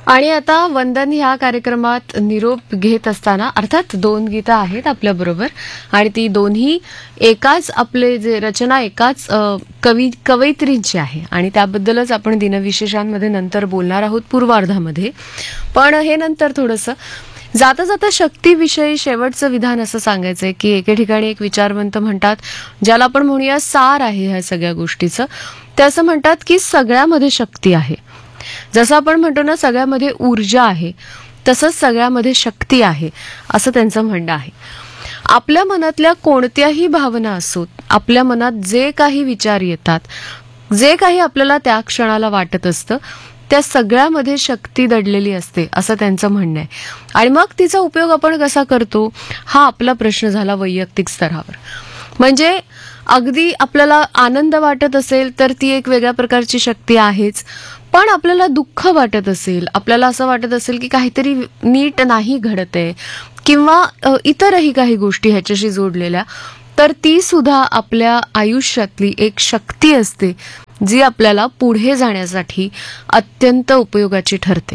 आणि आता वंदन ह्या कार्यक्रमात निरोप घेत असताना अर्थात 2 गीतं आहेत आपल्या बरोबर आणि ती दोन्ही एकाच आपले जे रचना एकाच कवयित्रींची आहे आणि त्याबद्दलच आपण दिनविशेषांमध्ये नंतर बोलणार आहोत पूर्वार्धामध्ये. पण हे नंतर थोडंसं जाता जाता शक्तीविषयी शेवटचं विधान असं सांगायचंय की एके ठिकाणी एक विचारवंत म्हणतात, ज्याला आपण म्हणूया सार आहे ह्या सगळ्या गोष्टीचं, ते असं म्हणतात की सगळ्यामध्ये शक्ती आहे. जसं आपण म्हणतो ना सगळ्यामध्ये ऊर्जा आहे, तसंच सगळ्यामध्ये शक्ती आहे असं त्यांचं म्हणणं आहे. आपल्या मनातल्या कोणत्याही भावना असोत, आपल्या मनात जे काही विचार येतात, जे काही आपल्याला त्या क्षणाला वाटत असतं, त्या सगळ्यामध्ये शक्ती दडलेली असते असं त्यांचं म्हणणं आहे. आणि मग तिचा उपयोग आपण कसा करतो हा आपला प्रश्न झाला वैयक्तिक स्तरावर. म्हणजे अगदी आपल्याला आनंद वाटत असेल तर ती एक वेगळ्या प्रकारची शक्ती आहेच, पण आपल्याला दुःख वाटत असेल, आपल्याला असं वाटत असेल की काहीतरी नीट नाही घडत आहे किंवा इतरही काही गोष्टी ह्याच्याशी जोडलेल्या, तर ती सुद्धा आपल्या आयुष्यातली एक शक्ती असते जी आपल्याला पुढे जाण्यासाठी अत्यंत उपयोगाची ठरते.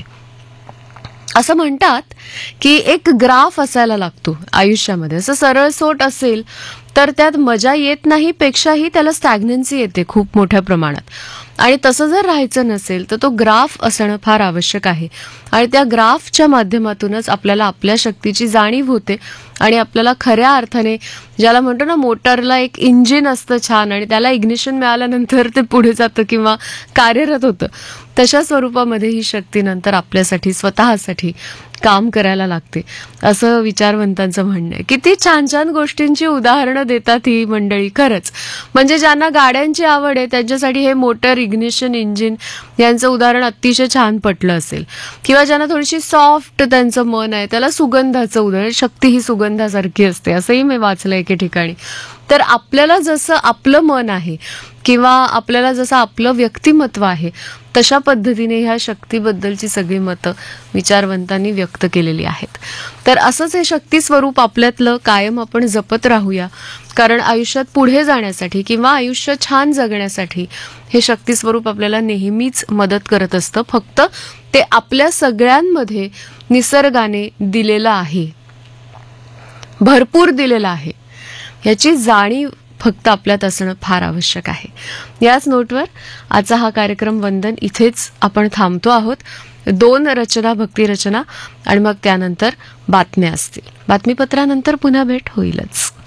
असं म्हणतात की एक ग्राफ असायला लागतो आयुष्यामध्ये. असं सरळसोट असेल तर त्यात मजा येत नाही, पेक्षाही त्याला स्टॅग्नन्सी येते खूप मोठ्या प्रमाणात. आणि तसं जर राहायचं नसेल तर तो ग्राफ असणं फार आवश्यक आहे. आणि त्या ग्राफच्या माध्यमातूनच आपल्याला आपल्या शक्तीची जाणीव होते आणि आपल्याला खऱ्या अर्थाने, ज्याला म्हणतो ना मोटरला एक इंजिन असतं छान आणि त्याला इग्निशन मिळाल्यानंतर ते पुढे जातं किंवा कार्यरत होतं, तशा स्वरूपामध्ये ही शक्ती नंतर आपल्यासाठी स्वतःसाठी काम करायला लागते असं विचारवंतांचं म्हणणं आहे. किती छान छान गोष्टींची उदाहरणं देतात ही मंडळी खरंच. म्हणजे ज्यांना गाड्यांची आवड आहे त्यांच्यासाठी हे मोटर, इग्निशन, इंजिन यांचं उदाहरण अतिशय छान पटलं असेल. किंवा ज्यांना थोडीशी सॉफ्ट त्यांचं मन आहे त्याला सुगंधाचं उदाहरण, शक्ती ही सुगंधासारखी असते असंही मी वाचलं एके ठिकाणी. तर आपल्याला जसं आपलं मन आहे किंवा आपल्याला जसं आपलं व्यक्तिमत्व आहे तशा पद्धतीने ह्या शक्तीबद्दलची सगळी मतं विचारवंतांनी व्यक्त केलेली आहेत. तर असंच हे शक्ती स्वरूप आपल्यातलं कायम आपण जपत राहूया, कारण आयुष्यात पुढे जाण्यासाठी किंवा आयुष्य छान जगण्यासाठी हे शक्ती स्वरूप आपल्याला नेहमीच मदत करत असतं. फक्त ते आपल्या सगळ्यांमध्ये निसर्गाने दिलेलं आहे, भरपूर दिलेलं आहे, याची जाणीव फक्त आपल्यात असणं फार आवश्यक आहे. याच नोटवर आजचा हा कार्यक्रम वंदन इथेच आपण थांबतो आहोत. 2 रचना, भक्तिरचना आणि मग त्यानंतर बातम्या असतील. बातमीपत्रानंतर पुन्हा भेट होईलच.